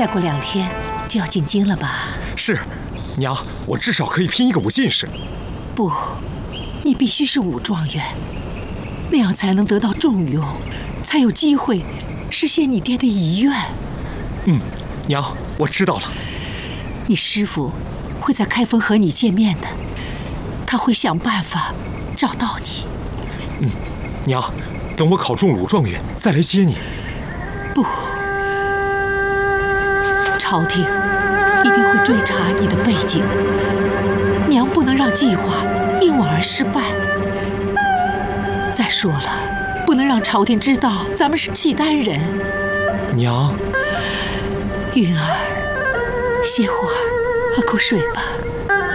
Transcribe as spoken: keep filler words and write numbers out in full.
再过两天就要进京了吧？ 是，娘，我至少可以拼一个武进士。 不，你必须是武状元，那样才能得到重用，才有机会实现你爹的遗愿。 嗯，娘，我知道了。 你师父会在开封和你见面的，他会想办法找到你。 嗯，娘，等我考中了武状元再来接你。 不，朝廷一定会追查你的背景，娘不能让计划因我而失败。再说了，不能让朝廷知道咱们是契丹人。 娘， 云儿，歇会儿，喝口水吧。